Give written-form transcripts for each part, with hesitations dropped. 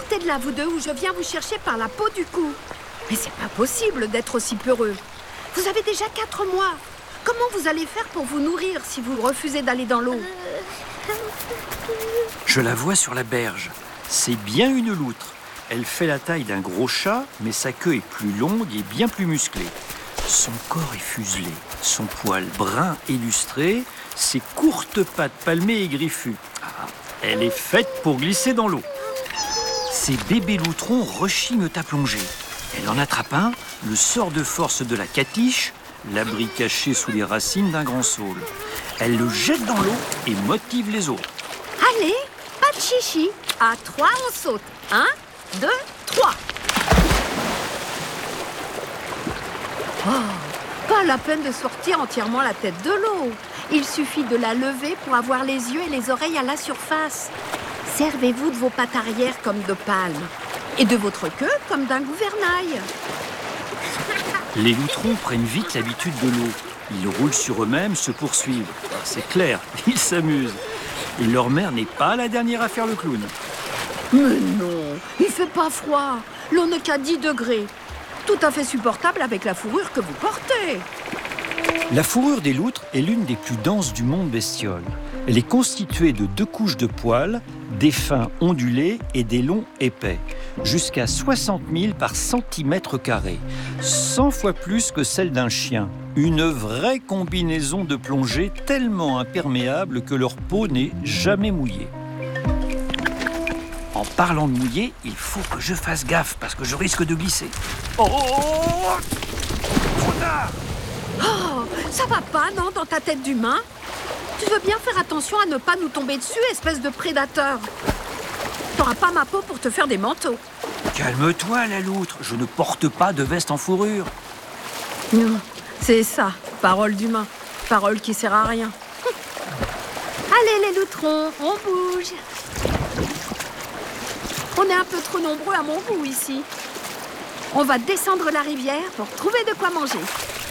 Sortez de là, vous deux, ou je viens vous chercher par la peau du cou. Mais c'est pas possible d'être aussi peureux. Vous avez déjà 4 mois. Comment vous allez faire pour vous nourrir si vous refusez d'aller dans l'eau? Je la vois sur la berge. C'est bien une loutre. Elle fait la taille d'un gros chat, mais sa queue est plus longue et bien plus musclée. Son corps est fuselé, son poil brun et lustré, ses courtes pattes palmées et griffues. Elle est faite pour glisser dans l'eau. Ses bébés loutrons rechignent à plonger. Elle en attrape un, le sort de force de la catiche, l'abri caché sous les racines d'un grand saule. Elle le jette dans l'eau et motive les autres. Allez, pas de chichi. À 3, on saute. 1, 2, 3. Oh, pas la peine de sortir entièrement la tête de l'eau. Il suffit de la lever pour avoir les yeux et les oreilles à la surface. Servez-vous de vos pattes arrière comme de palmes et de votre queue comme d'un gouvernail. Les loutrons prennent vite l'habitude de l'eau. Ils roulent sur eux-mêmes, se poursuivent. C'est clair, ils s'amusent. Et leur mère n'est pas la dernière à faire le clown. Mais non, il fait pas froid. L'eau n'est qu'à 10 degrés. Tout à fait supportable avec la fourrure que vous portez. La fourrure des loutres est l'une des plus denses du monde bestiole. Elle est constituée de 2 couches de poils, des fins ondulés et des longs épais, jusqu'à 60 000 par centimètre carré, 100 fois plus que celle d'un chien. Une vraie combinaison de plongée tellement imperméable que leur peau n'est jamais mouillée. En parlant de mouiller, il faut que je fasse gaffe parce que je risque de glisser. Oh, trop tard! Oh, ça va pas, non, dans ta tête d'humain? Tu veux bien faire attention à ne pas nous tomber dessus, espèce de prédateur. T'auras pas ma peau pour te faire des manteaux. Calme-toi, la loutre. Je ne porte pas de veste en fourrure. Non, c'est ça, parole d'humain. Parole qui sert à rien. Allez, les loutrons, on bouge. On est un peu trop nombreux à mon goût ici. On va descendre la rivière pour trouver de quoi manger.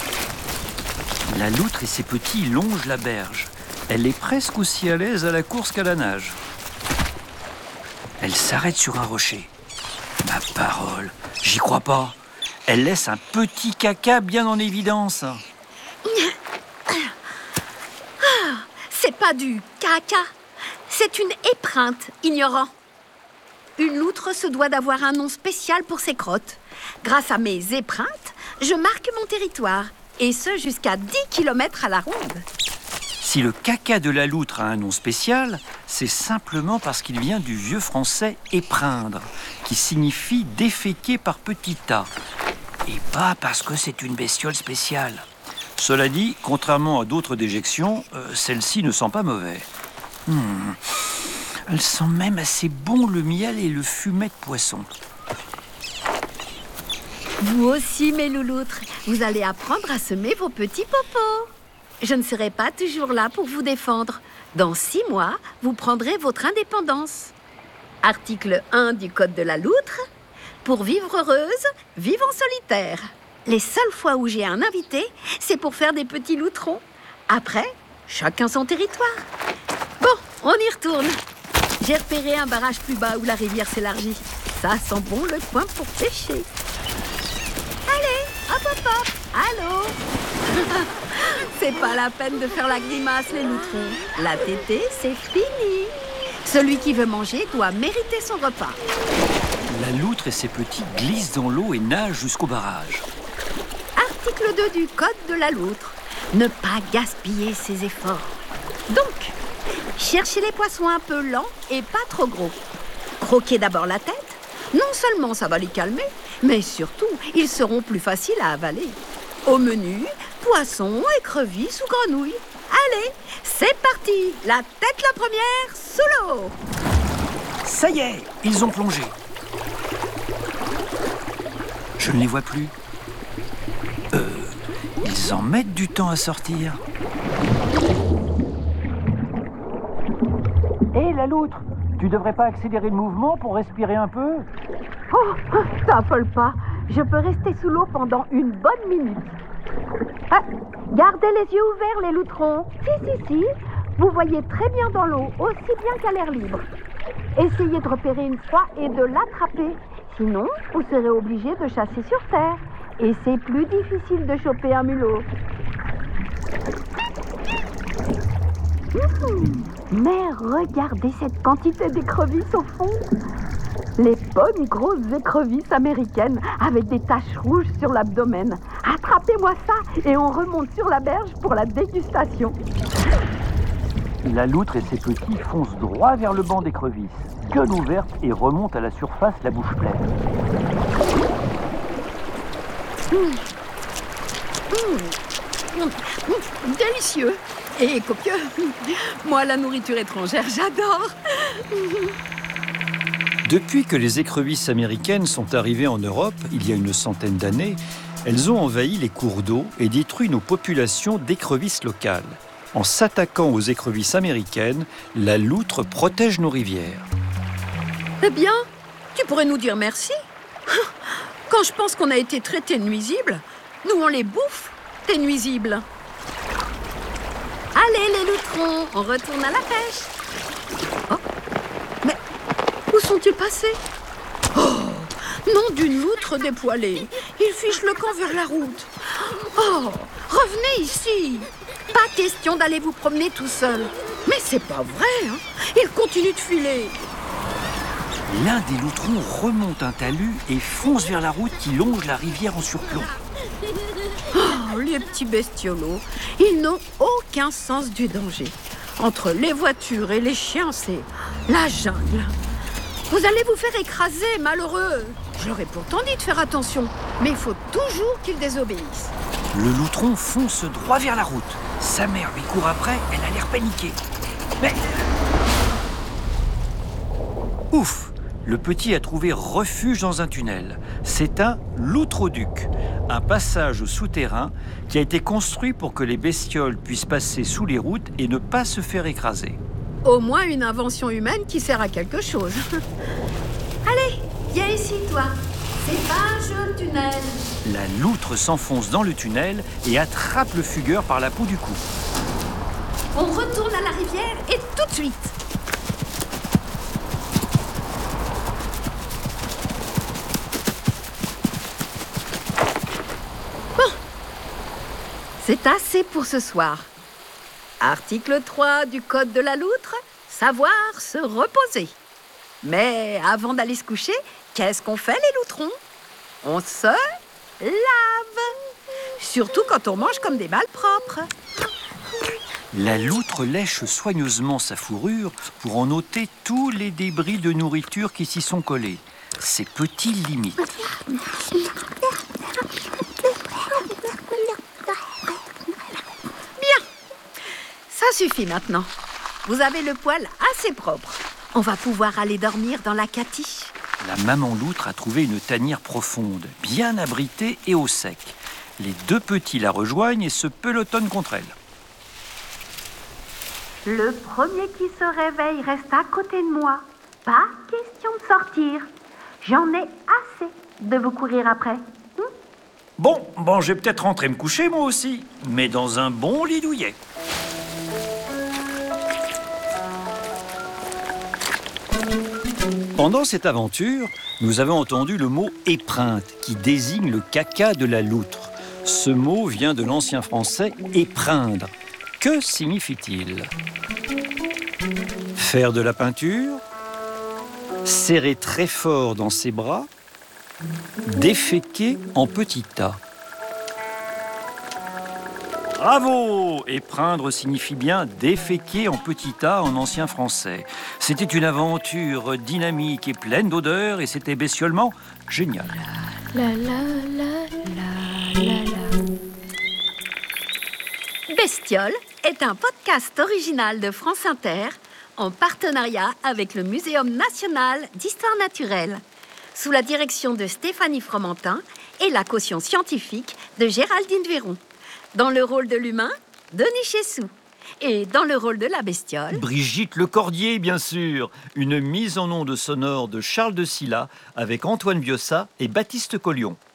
La loutre et ses petits longent la berge. Elle est presque aussi à l'aise à la course qu'à la nage. Elle s'arrête sur un rocher. Ma parole, j'y crois pas. Elle laisse un petit caca bien en évidence. C'est pas du caca, c'est une épreinte, ignorant. Une loutre se doit d'avoir un nom spécial pour ses crottes. Grâce à mes épreintes, je marque mon territoire, et ce jusqu'à 10 km à la ronde. Si le caca de la loutre a un nom spécial, c'est simplement parce qu'il vient du vieux français « épreindre », qui signifie « déféquer par petits tas », et pas parce que c'est une bestiole spéciale. Cela dit, contrairement à d'autres déjections, celle-ci ne sent pas mauvais. Elle sent même assez bon le miel et le fumet de poisson. Vous aussi, mes louloutres, vous allez apprendre à semer vos petits popos. Je ne serai pas toujours là pour vous défendre. Dans 6 mois, vous prendrez votre indépendance. Article 1 du Code de la loutre. Pour vivre heureuse, vive en solitaire. Les seules fois où j'ai un invité, c'est pour faire des petits loutrons. Après, chacun son territoire. Bon, on y retourne. J'ai repéré un barrage plus bas où la rivière s'élargit. Ça sent bon le coin pour pêcher. Allez, hop hop hop, allô. C'est pas la peine de faire la grimace, les loutrons. La tétée, c'est fini. Celui qui veut manger doit mériter son repas. La loutre et ses petits glissent dans l'eau et nagent jusqu'au barrage. Article 2 du Code de la loutre. Ne pas gaspiller ses efforts. Donc, cherchez les poissons un peu lents et pas trop gros. Croquez d'abord la tête. Non seulement ça va les calmer, mais surtout, ils seront plus faciles à avaler. Au menu, poissons, écrevisses ou grenouilles. Allez, c'est parti. La tête la première, sous l'eau. Ça y est, ils ont plongé. Je ne les vois plus. Ils en mettent du temps à sortir. Hé, la loutre, tu devrais pas accélérer le mouvement pour respirer un peu? Oh, t'affole pas. Je peux rester sous l'eau pendant une bonne minute. Ah, gardez les yeux ouverts, les loutrons. Si. Vous voyez très bien dans l'eau, aussi bien qu'à l'air libre. Essayez de repérer une proie et de l'attraper. Sinon, vous serez obligé de chasser sur terre. Et c'est plus difficile de choper un mulot. Mais regardez cette quantité d'écrevisses au fond. Les bonnes grosses écrevisses américaines avec des taches rouges sur l'abdomen. Attrapez-moi ça et on remonte sur la berge pour la dégustation. La loutre et ses petits foncent droit vers le banc d'écrevisses, gueule ouverte et remontent à la surface la bouche pleine. Délicieux et copieux. Moi, la nourriture étrangère, j'adore. Depuis que les écrevisses américaines sont arrivées en Europe, il y a une centaine d'années, elles ont envahi les cours d'eau et détruit nos populations d'écrevisses locales. En s'attaquant aux écrevisses américaines, la loutre protège nos rivières. Eh bien, tu pourrais nous dire merci. Quand je pense qu'on a été traités de nuisibles, nous on les bouffe, tes nuisibles. Allez les loutrons, on retourne à la pêche. Oh, mais où sont-ils passés? Oh, nom d'une loutre dépoilée. Ils fichent le camp vers la route. Oh, revenez ici. Pas question d'aller vous promener tout seul. Mais c'est pas vrai, hein. Ils continuent de filer. L'un des loutrons remonte un talus et fonce vers la route qui longe la rivière en surplomb. Oh, les petits bestiolos, ils n'ont aucun sens du danger. Entre les voitures et les chiens, c'est la jungle. Vous allez vous faire écraser, malheureux. Je leur ai pourtant dit de faire attention, mais il faut toujours qu'ils désobéissent. Le loutron fonce droit vers la route. Sa mère lui court après, elle a l'air paniquée. Mais... Ouf! Le petit a trouvé refuge dans un tunnel. C'est un loutroduc, un passage souterrain qui a été construit pour que les bestioles puissent passer sous les routes et ne pas se faire écraser. Au moins une invention humaine qui sert à quelque chose. Allez, viens ici, toi. C'est pas un jeu, le tunnel. La loutre s'enfonce dans le tunnel et attrape le fugueur par la peau du cou. On retourne à la rivière et tout de suite. C'est assez pour ce soir. Article 3 du Code de la loutre, savoir se reposer. Mais avant d'aller se coucher, qu'est-ce qu'on fait les loutrons? On se lave. Surtout quand on mange comme des malpropres. La loutre lèche soigneusement sa fourrure pour en ôter tous les débris de nourriture qui s'y sont collés. Ses petits limites. Ça suffit maintenant. Vous avez le poil assez propre. On va pouvoir aller dormir dans la catiche. La maman loutre a trouvé une tanière profonde, bien abritée et au sec. Les deux petits la rejoignent et se pelotonnent contre elle. Le premier qui se réveille reste à côté de moi. Pas question de sortir. J'en ai assez de vous courir après. Bon, je vais peut-être rentrer me coucher moi aussi, mais dans un bon lit douillet. Pendant cette aventure, nous avons entendu le mot « épreinte » qui désigne le caca de la loutre. Ce mot vient de l'ancien français « épreindre ». Que signifie-t-il? Faire de la peinture? Serrer très fort dans ses bras? Déféquer en petits tas? Bravo! Épreindre signifie bien déféquer en petits tas en ancien français. C'était une aventure dynamique et pleine d'odeurs et c'était bestiolement génial. Bestiole est un podcast original de France Inter en partenariat avec le Muséum national d'histoire naturelle, sous la direction de Stéphanie Fromentin et la caution scientifique de Géraldine Véron. Dans le rôle de l'humain, Denis Chessou. Et dans le rôle de la bestiole, Brigitte Lecordier, bien sûr. Une mise en onde sonore de Charles de Silla avec Antoine Biossa et Baptiste Collion.